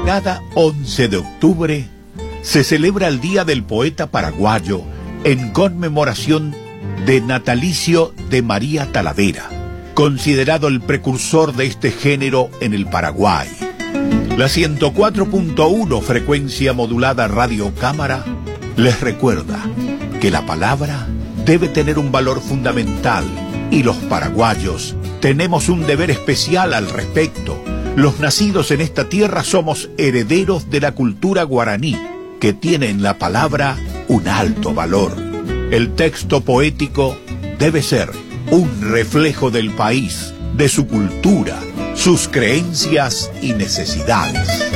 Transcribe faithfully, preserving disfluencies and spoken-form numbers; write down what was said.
Cada once de octubre se celebra el Día del Poeta Paraguayo en conmemoración de natalicio de María Talavera, considerado el precursor de este género en el Paraguay. La ciento cuatro punto uno frecuencia modulada Radio Cámara les recuerda que la palabra debe tener un valor fundamental y los paraguayos tenemos un deber especial al respecto. Los nacidos en esta tierra somos herederos de la cultura guaraní, que tiene en la palabra un alto valor. El texto poético debe ser un reflejo del país, de su cultura, sus creencias y necesidades.